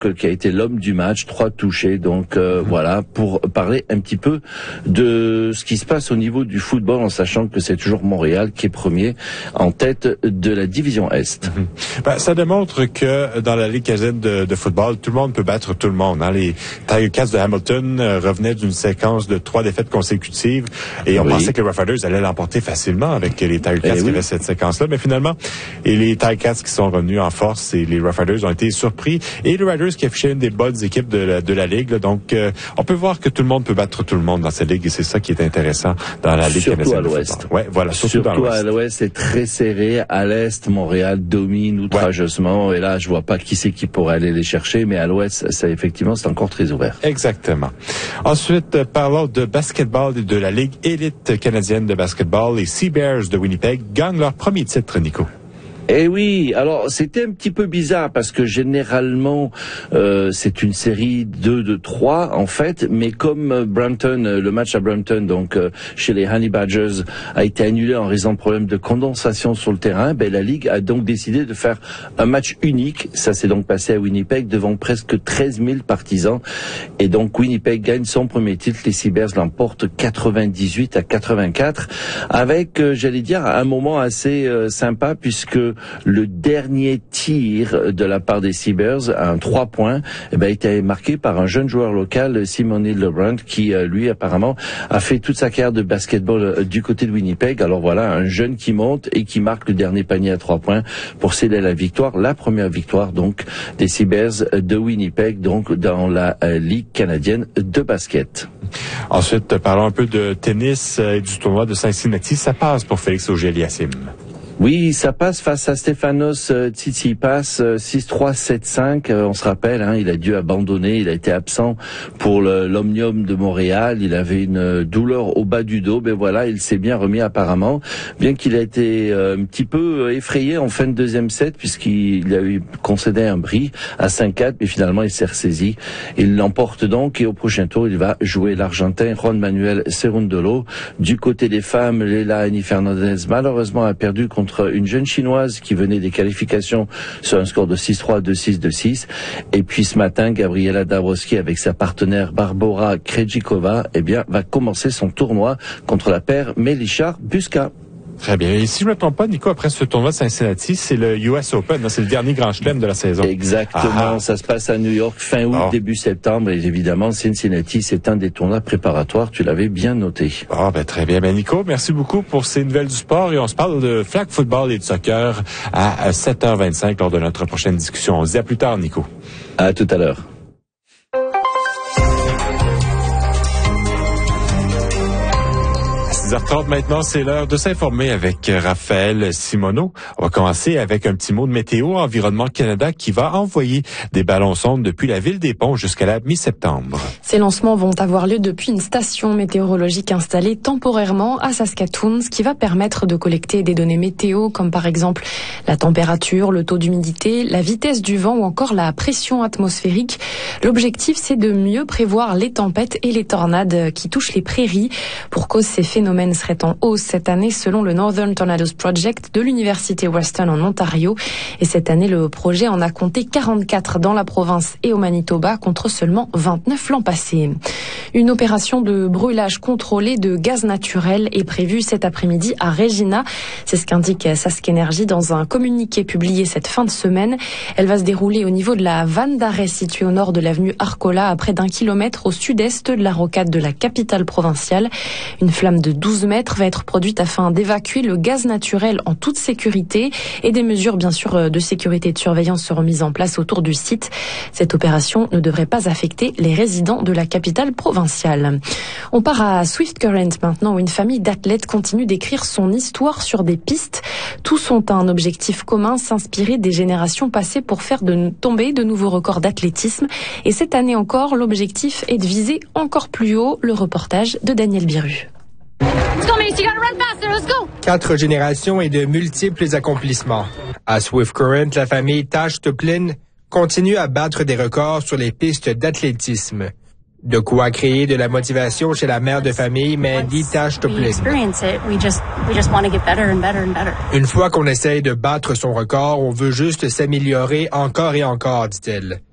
qui a été l'homme du match, 3 touchés. Donc voilà, pour parler un petit peu de ce qui se passe au niveau du football, en sachant que c'est toujours Montréal qui est premier en tête de la division Est. Ça démontre que dans la Ligue canadienne de football, tout le monde peut battre tout le monde. Hein. Les Tiger Cats de Hamilton revenaient d'une séquence de 3 défaites consécutives et on pensait que les Roughriders allaient l'emporter facilement avec les Tiger Cats qui avaient cette séquence-là. Mais finalement, les Tiger Cats qui sont revenus en force et les Roughriders ont été surpris. Et les Riders qui affichaient une des bonnes équipes de la Ligue. Là. Donc, on peut voir que tout le monde peut battre tout le monde dans cette Ligue et c'est ça qui est intéressant dans la Ligue canadienne de football. Ouais, voilà, surtout dans l'Ouest. À l'Ouest, c'est très serré. À l'Est, Montréal domine outrageusement. Ouais. Et là, je vois pas qui c'est qui pourrait aller les chercher. Mais à l'Ouest, ça, effectivement, c'est encore très ouvert. Exactement. Ensuite, parlons de basketball et de la Ligue élite canadienne de basketball. Les Sea Bears de Winnipeg gagnent leur premier titre, Nico. Eh oui, alors c'était un petit peu bizarre parce que généralement c'est une série 2-3 en fait, mais comme Brampton, le match à Brampton, donc chez les Honey Badgers, a été annulé en raison de problèmes de condensation sur le terrain, la Ligue a donc décidé de faire un match unique. Ça s'est donc passé à Winnipeg devant presque 13 000 partisans. Et donc Winnipeg gagne son premier titre. Les Sea Bears l'emportent 98-84 avec, j'allais dire, un moment assez sympa puisque le dernier tir de la part des Sea Bears, un 3 points, était marqué par un jeune joueur local, Simone Lebrun, qui lui apparemment a fait toute sa carrière de basketball du côté de Winnipeg. Alors voilà, un jeune qui monte et qui marque le dernier panier à 3 points pour sceller la victoire, la première victoire donc des Sea Bears de Winnipeg, donc dans la Ligue canadienne de basket. Ensuite, parlons un peu de tennis et du tournoi de Cincinnati. Ça passe pour Félix Auger-Aliassime. Oui, ça passe face à Stefanos Tsitsipas, 6-3, 7-5. On se rappelle, il a dû abandonner, il a été absent pour l'Omnium de Montréal. Il avait une douleur au bas du dos, mais voilà, il s'est bien remis apparemment. Bien qu'il a été un petit peu effrayé en fin de deuxième set, puisqu'il a eu concédé un bris à 5-4, mais finalement il s'est ressaisi. Il l'emporte donc et au prochain tour, il va jouer l'Argentin Juan Manuel Cerundolo. Du côté des femmes, Leila Annie Fernandez malheureusement a perdu contre une jeune chinoise qui venait des qualifications sur un score de 6-3, 2-6, 2-6. Et puis ce matin, Gabriela Dabrowski avec sa partenaire Barbora Krejcikova, va commencer son tournoi contre la paire Melichar-Buska. Très bien. Et si je ne me trompe pas, Nico, après ce tournoi de Cincinnati, c'est le US Open, c'est le dernier grand chelem de la saison. Exactement. Ça se passe à New York, fin août, début septembre. Et évidemment, Cincinnati, c'est un des tournois préparatoires. Tu l'avais bien noté. Très bien. Nico, merci beaucoup pour ces nouvelles du sport. Et on se parle de flag football et de soccer à 7h25 lors de notre prochaine discussion. On se dit à plus tard, Nico. À tout à l'heure. 6h30 maintenant, c'est l'heure de s'informer avec Raphaël Simoneau. On va commencer avec un petit mot de météo. Environnement Canada qui va envoyer des ballons sondes depuis la ville des Ponts jusqu'à la mi-septembre. Ces lancements vont avoir lieu depuis une station météorologique installée temporairement à Saskatoon, ce qui va permettre de collecter des données météo comme par exemple la température, le taux d'humidité, la vitesse du vent ou encore la pression atmosphérique. L'objectif, c'est de mieux prévoir les tempêtes et les tornades qui touchent les prairies. Pour cause, ces phénomènes seraient en hausse cette année selon le Northern Tornadoes Project de l'Université Western en Ontario. Et cette année, le projet en a compté 44 dans la province et au Manitoba contre seulement 29 l'an passé. Une opération de brûlage contrôlé de gaz naturel est prévue cet après-midi à Regina. C'est ce qu'indique Sask Energy dans un communiqué publié cette fin de semaine. Elle va se dérouler au niveau de la vanne d'arrêt située au nord de l'avenue Arcola, à près d'1 kilomètre au sud-est de la rocade de la capitale provinciale. Une flamme de 12 mètres va être produite afin d'évacuer le gaz naturel en toute sécurité et des mesures bien sûr de sécurité et de surveillance seront mises en place autour du site. Cette opération ne devrait pas affecter les résidents de la capitale provinciale. On part à Swift Current maintenant où une famille d'athlètes continue d'écrire son histoire sur des pistes. Tous ont un objectif commun, s'inspirer des générations passées pour faire tomber de nouveaux records d'athlétisme. Et cette année encore, l'objectif est de viser encore plus haut. Le reportage de Daniel Biru. 4 générations et de multiples accomplissements. À Swift Current, la famille Tash Toplin continue à battre des records sur les pistes d'athlétisme. De quoi créer de la motivation chez la mère de famille Mandy Tash Toplin. Une fois qu'on essaye de battre son record, on veut juste s'améliorer encore et encore, dit-elle.